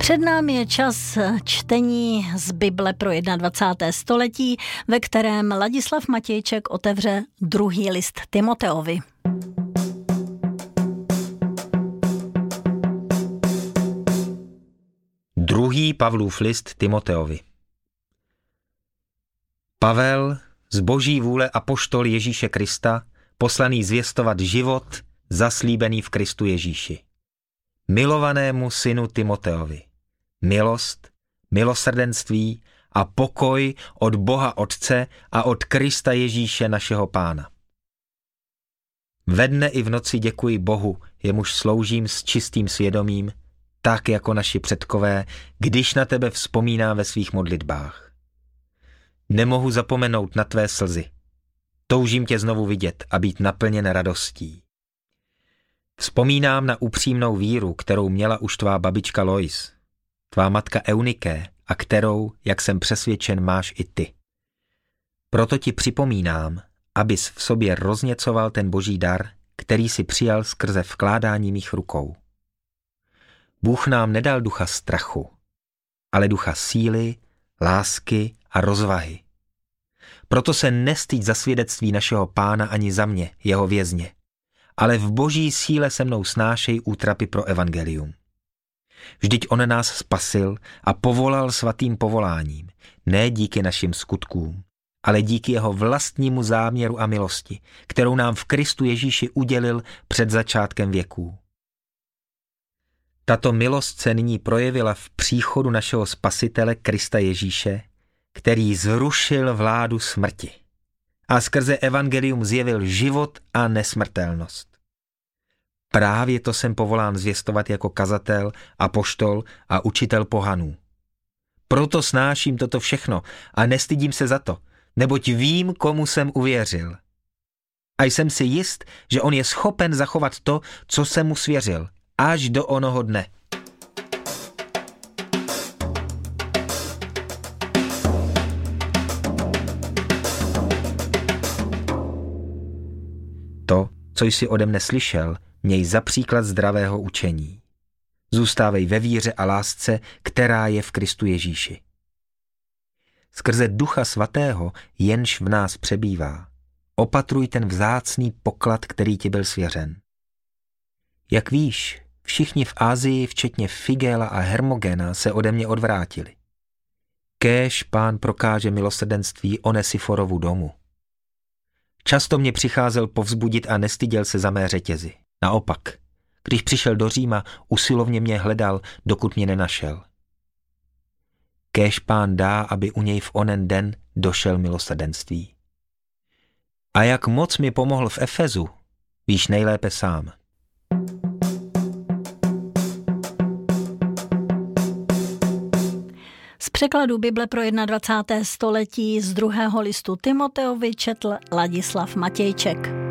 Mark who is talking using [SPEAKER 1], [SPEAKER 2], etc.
[SPEAKER 1] Před námi je čas čtení z Bible pro 21. století, ve kterém Ladislav Matějček otevře druhý list Timoteovi.
[SPEAKER 2] Druhý Pavlův list Timoteovi. Pavel, z boží vůle apoštol Ježíše Krista, poslaný zvěstovat život, zaslíbený v Kristu Ježíši. Milovanému synu Timoteovi. Milost, milosrdenství a pokoj od Boha Otce a od Krista Ježíše našeho Pána. Ve dne i v noci děkuji Bohu, jemuž sloužím s čistým svědomím, tak jako naši předkové, když na tebe vzpomínám ve svých modlitbách. Nemohu zapomenout na tvé slzy. Toužím tě znovu vidět a být naplněn radostí. Vzpomínám na upřímnou víru, kterou měla už tvá babička Lois, tvá matka Euniké a kterou, jak jsem přesvědčen, máš i ty. Proto ti připomínám, abys v sobě rozněcoval ten boží dar, který si přijal skrze vkládání mých rukou. Bůh nám nedal ducha strachu, ale ducha síly, lásky a rozvahy. Proto se nestyď za svědectví našeho Pána ani za mě, jeho vězně, ale v boží síle se mnou snášej útrapy pro evangelium. Vždyť on nás spasil a povolal svatým povoláním, ne díky našim skutkům, ale díky jeho vlastnímu záměru a milosti, kterou nám v Kristu Ježíši udělil před začátkem věků. Tato milost se nyní projevila v příchodu našeho Spasitele Krista Ježíše, který zrušil vládu smrti a skrze evangelium zjevil život a nesmrtelnost. Právě to jsem povolán zvěstovat jako kazatel, apoštol a učitel pohanů. Proto snáším toto všechno a nestydím se za to, neboť vím, komu jsem uvěřil. A jsem si jist, že on je schopen zachovat to, co jsem mu svěřil, až do onoho dne. To, co jsi ode mne slyšel, měj za příklad zdravého učení. Zůstávej ve víře a lásce, která je v Kristu Ježíši. Skrze Ducha Svatého, jenž v nás přebývá, opatruj ten vzácný poklad, který ti byl svěřen. Jak víš, všichni v Asii, včetně Figela a Hermogena, se ode mě odvrátili. Kéž Pán prokáže milosrdenství Onesiforovu domu. Často mě přicházel povzbudit a nestyděl se za mé řetězy. Naopak, když přišel do Říma, usilovně mě hledal, dokud mě nenašel. Kéž Pán dá, aby u něj v onen den došel milosrdenství. A jak moc mi pomohl v Efezu, víš nejlépe sám.
[SPEAKER 1] Z překladu Bible pro 21. století z druhého listu Timoteovi četl Ladislav Matějček.